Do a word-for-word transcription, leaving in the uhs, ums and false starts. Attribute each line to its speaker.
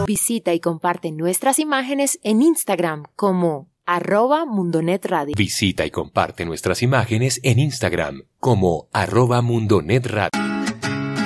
Speaker 1: Visita y comparte nuestras imágenes en Instagram como arroba Mundonet Radio.
Speaker 2: Visita y comparte nuestras imágenes en Instagram como arroba Mundonet Radio.